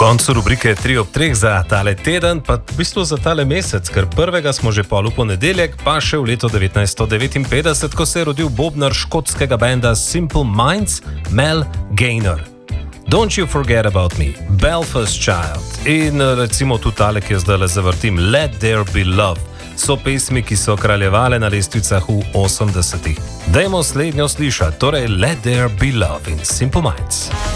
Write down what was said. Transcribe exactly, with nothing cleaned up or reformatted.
koncu rubrike tri ob treh za tale teden, pa v bistvu za tale mesec, ker prvega smo že pol v ponedeljek, pa še v letu devetnajststo devetinpetdeset, ko se je rodil bobnar škotskega benda Simple Minds, Mel Gaynor. Don't You Forget About Me, Belfast Child in recimo tudi tale, ki jo zdaj zavrtim, Let There Be Love, so pesmi, ki so kraljevale na lestvicah v osemdesetih. Dajmo slednjo slišati, torej Let There Be Love in Simple Minds.